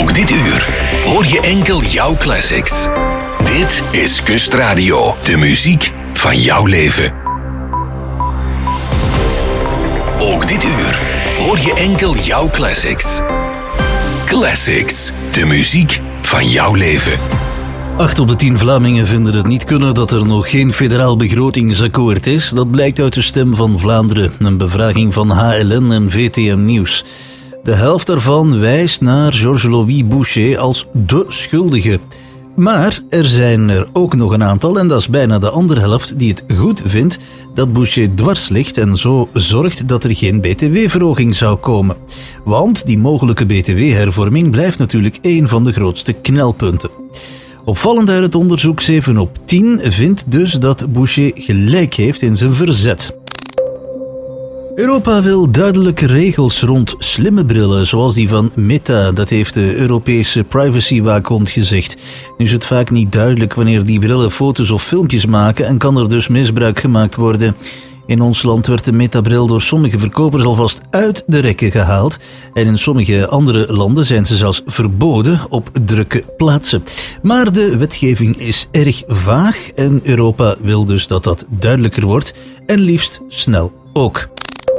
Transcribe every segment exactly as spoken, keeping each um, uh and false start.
Ook dit uur hoor je enkel jouw classics. Dit is Kustradio, de muziek van jouw leven. Ook dit uur hoor je enkel jouw classics. Classics, de muziek van jouw leven. Acht op de tien Vlamingen vinden het niet kunnen dat er nog geen federaal begrotingsakkoord is. Dat blijkt uit de Stem van Vlaanderen, een bevraging van H L N en V T M Nieuws. De helft daarvan wijst naar Georges-Louis Bouchet als de schuldige. Maar er zijn er ook nog een aantal, en dat is bijna de andere helft, die het goed vindt dat Bouchet dwars ligt en zo zorgt dat er geen B T W-verhoging zou komen. Want die mogelijke B T W-hervorming blijft natuurlijk één van de grootste knelpunten. Opvallend uit het onderzoek, zeven op tien vindt dus dat Bouchet gelijk heeft in zijn verzet. Europa wil duidelijke regels rond slimme brillen, zoals die van Meta. Dat heeft de Europese privacywaakhond gezegd. Nu is het vaak niet duidelijk wanneer die brillen foto's of filmpjes maken en kan er dus misbruik gemaakt worden. In ons land werd de Meta-bril door sommige verkopers alvast uit de rekken gehaald. En in sommige andere landen zijn ze zelfs verboden op drukke plaatsen. Maar de wetgeving is erg vaag en Europa wil dus dat dat duidelijker wordt. En liefst snel ook.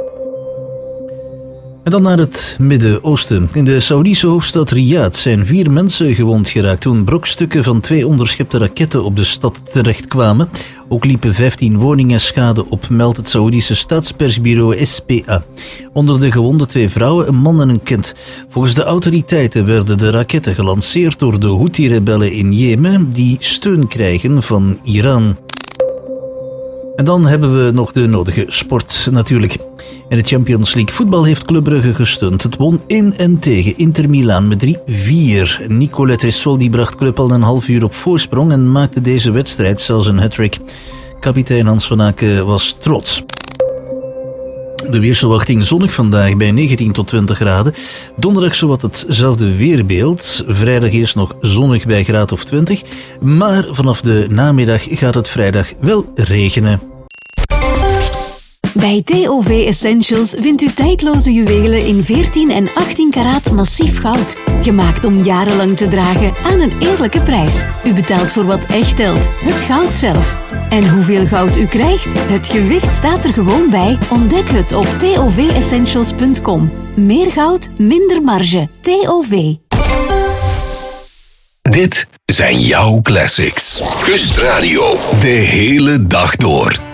En dan naar het Midden-Oosten. In de Saoedische hoofdstad Riyadh zijn vier mensen gewond geraakt toen brokstukken van twee onderschepte raketten op de stad terechtkwamen. Ook liepen vijftien woningen schade op, meldt het Saoedische staatspersbureau S P A. Onder de gewonden twee vrouwen, een man en een kind. Volgens de autoriteiten werden de raketten gelanceerd door de Houthi-rebellen in Jemen, die steun krijgen van Iran. En dan hebben we nog de nodige sport natuurlijk. In de Champions League voetbal heeft Club Brugge gesteund. Het won in en tegen Inter Milaan met drie vier. Nicolas Tresol die bracht Club al een half uur op voorsprong en maakte deze wedstrijd zelfs een hat-trick. Kapitein Hans van Aken was trots. De weersverwachting zonnig vandaag bij negentien tot twintig graden. Donderdag zowat hetzelfde weerbeeld. Vrijdag is nog zonnig bij graad of twintig. Maar vanaf de namiddag gaat het vrijdag wel regenen. Bij T O V Essentials vindt u tijdloze juwelen in veertien en achttien karaat massief goud. Gemaakt om jarenlang te dragen aan een eerlijke prijs. U betaalt voor wat echt telt, het goud zelf. En hoeveel goud u krijgt? Het gewicht staat er gewoon bij. Ontdek het op t o v essentials punt com. Meer goud, minder marge. T O V. Dit zijn jouw classics. Kustradio, de hele dag door.